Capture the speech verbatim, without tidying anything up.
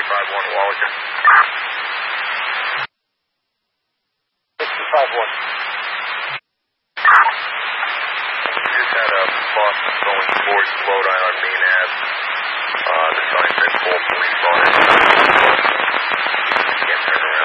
five one Wallaker. sixty-five one. Just had a Boston going towards Lodi on Main Ave. Uh, the sign's been full police on it.